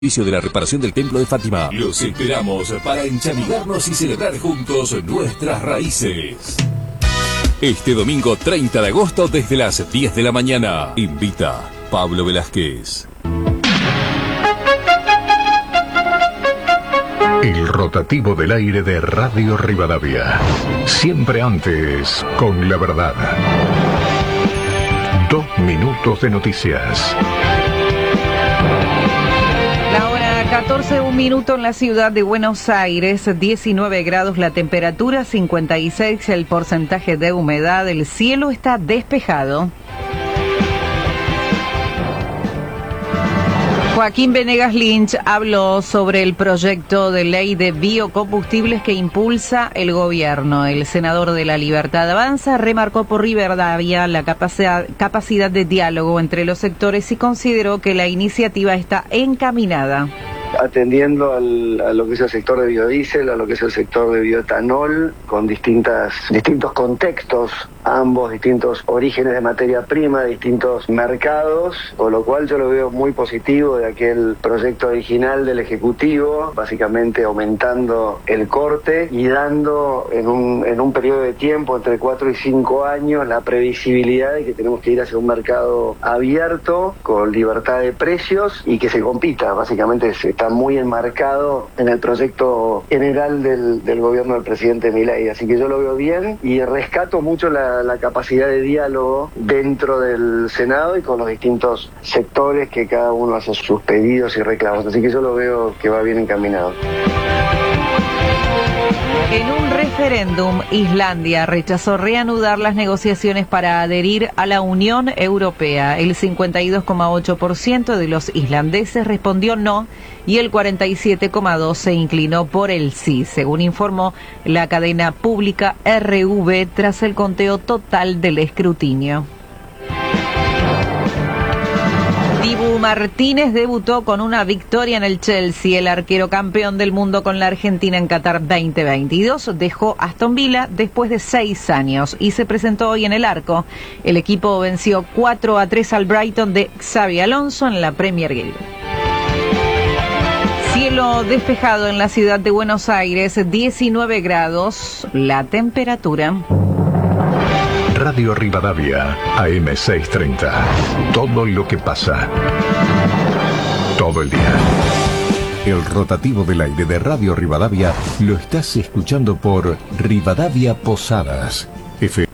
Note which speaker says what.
Speaker 1: Servicio de la reparación del Templo de Fátima. Los esperamos para enchamigarnos y celebrar juntos nuestras raíces. Este domingo 30 de agosto desde las 10 de la mañana. Invita Pablo Velázquez.
Speaker 2: El rotativo del aire de Radio Rivadavia. Siempre antes con la verdad. 2 minutos de noticias.
Speaker 3: La hora 14, 1 minuto en la ciudad de Buenos Aires, 19 grados la temperatura, 56 el porcentaje de humedad, el cielo está despejado. Joaquín Venegas Lynch habló sobre el proyecto de ley de biocombustibles que impulsa el gobierno. El senador de La Libertad Avanza remarcó por Rivadavia la capacidad de diálogo entre los sectores y consideró que la iniciativa está encaminada.
Speaker 4: Atendiendo a lo que es el sector de biodiesel, a lo que es el sector de bioetanol, con distintos contextos, ambos distintos orígenes de materia prima, distintos mercados, con lo cual yo lo veo muy positivo de aquel proyecto original del Ejecutivo, básicamente aumentando el corte y dando en un periodo de tiempo entre 4 y 5 años la previsibilidad de que tenemos que ir hacia un mercado abierto, con libertad de precios y que se compita, básicamente está muy enmarcado en el proyecto general del gobierno del presidente Milei, así que yo lo veo bien y rescato mucho la capacidad de diálogo dentro del Senado y con los distintos sectores que cada uno hace sus pedidos y reclamos, así que yo lo veo que va bien encaminado.
Speaker 3: En un referéndum, Islandia rechazó reanudar las negociaciones para adherir a la Unión Europea. El 52,8% de los islandeses respondió no y el 47,2% se inclinó por el sí, según informó la cadena pública RV tras el conteo total del escrutinio. Dibu Martínez debutó con una victoria en el Chelsea. El arquero campeón del mundo con la Argentina en Qatar 2022 dejó Aston Villa después de 6 años y se presentó hoy en el arco. El equipo venció 4-3 al Brighton de Xabi Alonso en la Premier League. Cielo despejado en la ciudad de Buenos Aires, 19 grados la temperatura.
Speaker 2: Radio Rivadavia, AM630. Todo lo que pasa. Todo el día.
Speaker 1: El rotativo del aire de Radio Rivadavia lo estás escuchando por Rivadavia Posadas.